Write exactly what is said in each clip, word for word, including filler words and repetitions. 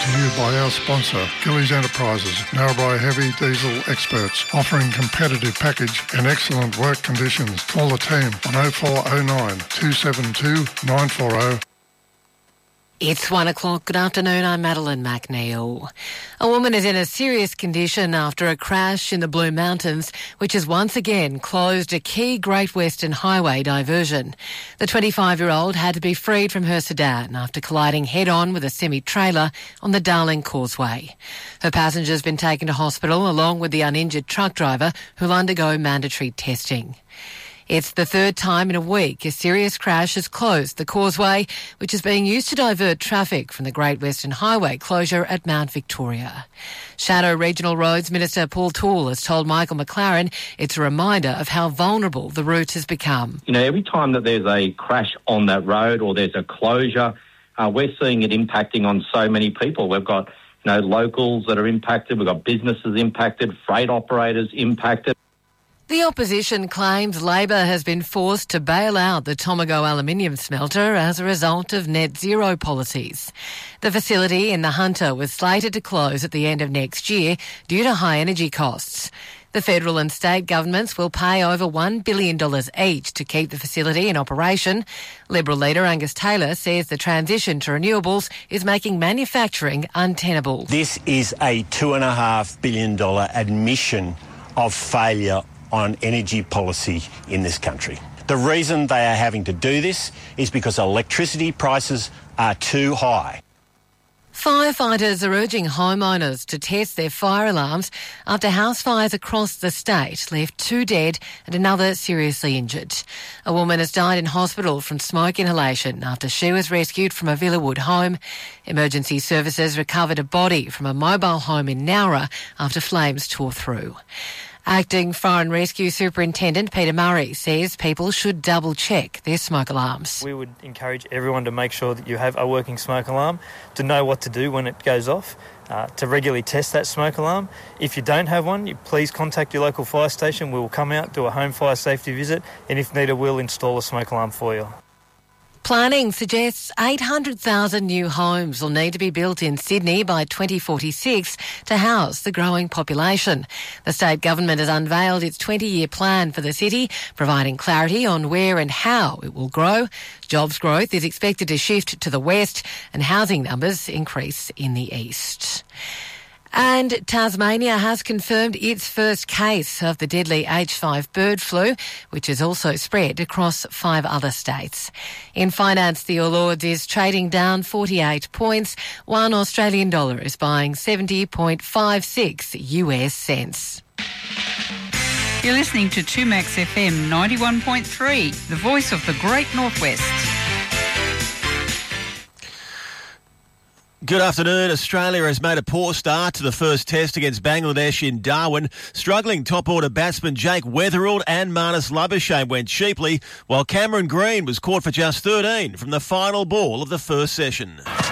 to you by our sponsor, Gillies Enterprises, Narrabri Heavy Diesel experts, offering competitive package and excellent work conditions. Call the team on oh four oh nine, two seven two, nine four oh. It's one o'clock. Good afternoon. I'm Madeline McNeil. A woman is in a serious condition after a crash in the Blue Mountains, which has once again closed a key Great Western Highway diversion. The twenty-five-year-old had to be freed from her sedan after colliding head-on with a semi-trailer on the Darling Causeway. Her passenger's been taken to hospital along with the uninjured truck driver, who'll undergo mandatory testing. It's the third time in a week a serious crash has closed the causeway, which is being used to divert traffic from the Great Western Highway closure at Mount Victoria. Shadow Regional Roads Minister Paul Toole has told Michael McLaren it's a reminder of how vulnerable the route has become. You know, every time that there's a crash on that road or there's a closure, uh, we're seeing it impacting on so many people. We've got, you know, locals that are impacted, we've got businesses impacted, freight operators impacted. The opposition claims Labor has been forced to bail out the Tomago aluminium smelter as a result of net zero policies. The facility in the Hunter was slated to close at the end of next year due to high energy costs. The federal and state governments will pay over one billion dollars each to keep the facility in operation. Liberal leader Angus Taylor says the transition to renewables is making manufacturing untenable. This is a two point five billion dollars admission of failure on energy policy in this country. The reason they are having to do this is because electricity prices are too high. Firefighters are urging homeowners to test their fire alarms after house fires across the state left two dead and another seriously injured. A woman has died in hospital from smoke inhalation after she was rescued from a Villawood home. Emergency services recovered a body from a mobile home in Nowra after flames tore through. Acting Fire and Rescue Superintendent Peter Murray says people should double-check their smoke alarms. We would encourage everyone to make sure that you have a working smoke alarm, to know what to do when it goes off, uh, to regularly test that smoke alarm. If you don't have one, you please contact your local fire station. We will come out, do a home fire safety visit, and if needed, we'll install a smoke alarm for you. Planning suggests eight hundred thousand new homes will need to be built in Sydney by twenty forty-six to house the growing population. The state government has unveiled its twenty-year plan for the city, providing clarity on where and how it will grow. Jobs growth is expected to shift to the west and housing numbers increase in the east. And Tasmania has confirmed its first case of the deadly H five bird flu, which has also spread across five other states. In finance, the All Ords is trading down forty-eight points. One Australian dollar is buying seventy point five six U S cents. You're listening to two Max F M ninety-one point three, the voice of the Great Northwest. Good afternoon. Australia has made a poor start to the first test against Bangladesh in Darwin. Struggling top-order batsman Jake Weatherald and Marnus Labuschagne went cheaply, while Cameron Green was caught for just thirteen from the final ball of the first session. Upish,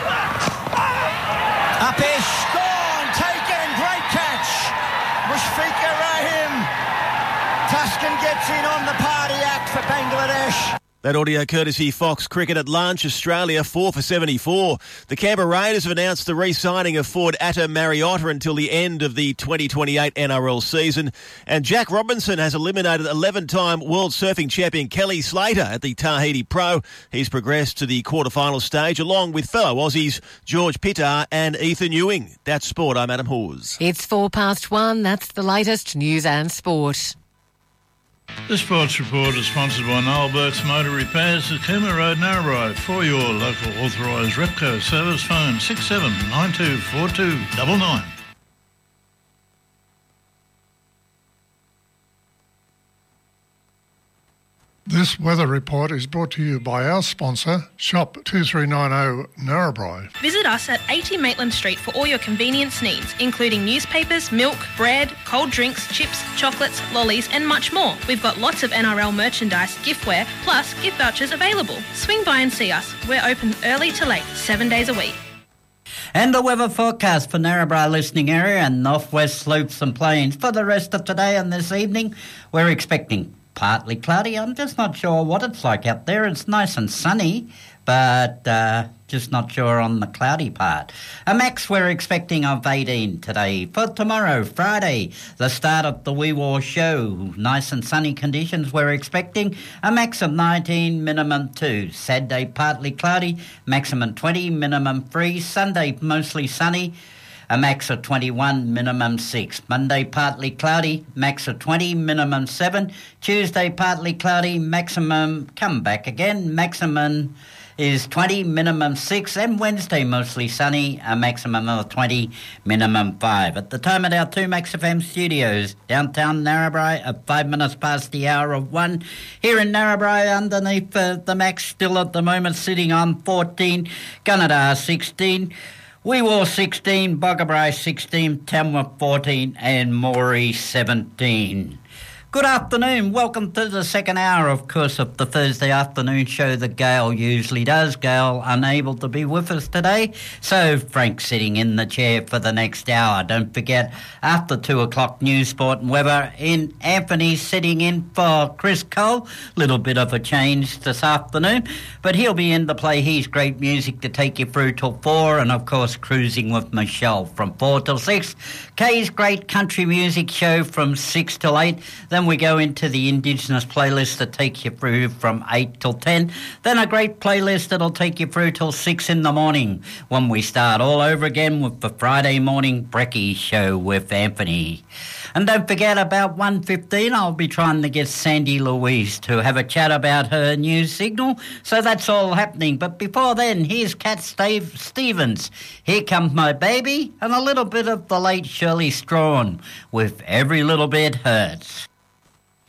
gone, taken, great catch. Mushfiqur Rahim. Tuscan gets in on the party act for Bangladesh. That audio courtesy Fox Cricket at lunch. Australia four for seventy-four. The Canberra Raiders have announced the re-signing of forward Atta Mariota until the end of the twenty twenty-eight N R L season. And Jack Robinson has eliminated eleven-time World Surfing Champion Kelly Slater at the Tahiti Pro. He's progressed to the quarter-final stage along with fellow Aussies George Pittar and Ethan Ewing. That's sport. I'm Adam Hawes. It's four past one. That's the latest news and sport. The Sports Report is sponsored by Noel Burke's Motor Repairs at Cooma Road, Narrabri. For your local authorised Repco service, phone six seven nine two four two nine nine. This weather report is brought to you by our sponsor, Shop two three nine zero Narrabri. Visit us at eighty Maitland Street for all your convenience needs, including newspapers, milk, bread, cold drinks, chips, chocolates, lollies and much more. We've got lots of N R L merchandise, giftware, plus gift vouchers available. Swing by and see us. We're open early to late, seven days a week. And the weather forecast for Narrabri listening area and northwest slopes and plains for the rest of today and this evening. We're expecting partly cloudy. I'm just not sure what it's like out there. It's nice and sunny, but uh, just not sure on the cloudy part. A max we're expecting of eighteen today. For tomorrow, Friday, the start of the Wee Waa show. Nice and sunny conditions we're expecting. A max of nineteen, minimum two. Saturday, partly cloudy, maximum twenty, minimum three. Sunday, mostly sunny. A max of twenty-one, minimum six. Monday, partly cloudy, max of twenty, minimum seven. Tuesday, partly cloudy, maximum, come back again, maximum is twenty, minimum six. And Wednesday, mostly sunny, a maximum of twenty, minimum five. At the time at our two Max F M studios, downtown Narrabri, at five minutes past the hour of one. Here in Narrabri, underneath uh, the max, still at the moment sitting on fourteen, Gunnedah sixteen. Wee Waa sixteen, Boggabri sixteen, Tamworth fourteen and Moree seventeen. Good afternoon. Welcome to the second hour, of course, of the Thursday afternoon show that Gail usually does. Gail unable to be with us today, so Frank's sitting in the chair for the next hour. Don't forget, after two o'clock, news, sport and weather. In Anthony sitting in for Chris Cole. Little bit of a change this afternoon, but he'll be in to play his great music to take you through till four, and of course, cruising with Michelle from four till six. Kay's great country music show from six till eight. Then we go into the Indigenous playlist that takes you through from eight till ten. Then a great playlist that'll take you through till six in the morning when we start all over again with the Friday morning Brekkie show with Anthony. And don't forget, about one fifteen, I'll be trying to get Sandy Louise to have a chat about her new signal. So that's all happening. But before then, here's Cat Steve Stevens. Here Comes My Baby, and a little bit of the late Shirley Strawn with Every Little Bit Hurts.